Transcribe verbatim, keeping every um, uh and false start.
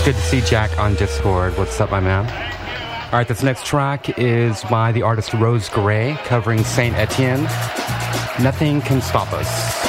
It's good to see Jack on Discord. What's up, my man? All right, this next track is by the artist Rose Gray, covering Saint Etienne. Nothing Can Stop Us.